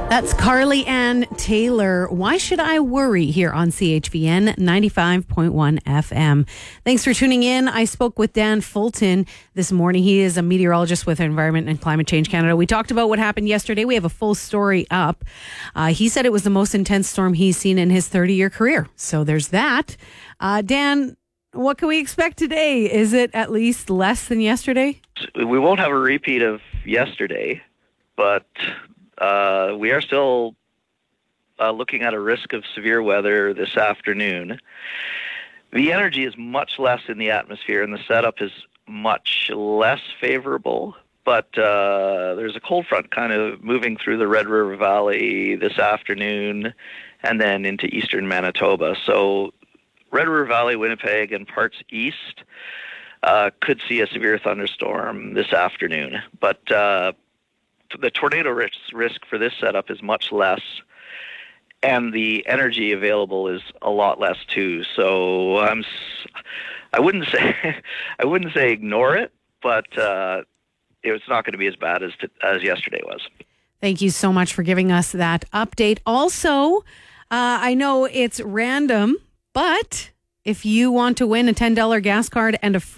That's Carly Ann Taylor. Why should I worry here on CHVN 95.1 FM? Thanks for tuning in. I spoke with Dan Fulton this morning. He is a meteorologist with Environment and Climate Change Canada. We talked about what happened yesterday. We have a full story up. He said it was the most intense storm he's seen in his 30-year career. So there's that. Dan, what can we expect today? Is it at least less than yesterday? We won't have a repeat of yesterday, but we are still looking at a risk of severe weather this afternoon. The energy is much less in the atmosphere, and the setup is much less favorable. But there's a cold front kind of moving through the Red River Valley this afternoon and then into eastern Manitoba. So Red River Valley, Winnipeg, and parts east could see a severe thunderstorm this afternoon. But the tornado risk for this setup is much less, and the energy available is a lot less too. So I wouldn't say ignore it, but it's not going to be as bad as yesterday was. Thank you so much for giving us that update. Also, I know it's random, but if you want to win a $10 gas card and a